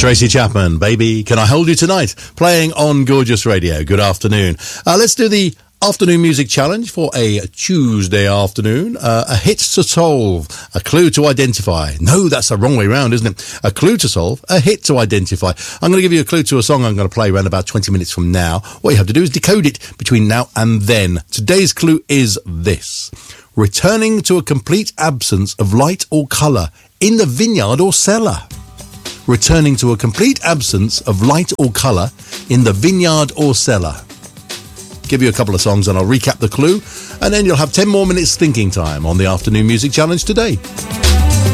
Tracy Chapman, Baby, Can I Hold You Tonight? Playing on Gorgeous Radio. Good afternoon. Let's do the afternoon music challenge for a Tuesday afternoon. A hit to solve, a clue to identify. No, that's the wrong way round, isn't it? A clue to solve, a hit to identify. I'm going to give you a clue to a song I'm going to play around about 20 minutes from now. What you have to do is decode it between now and then. Today's clue is this. Returning to a complete absence of light or colour in the vineyard or cellar. Returning to a complete absence of light or colour in the vineyard or cellar. Give you a couple of songs and I'll recap the clue, and then you'll have 10 more minutes thinking time on the Afternoon Music Challenge today.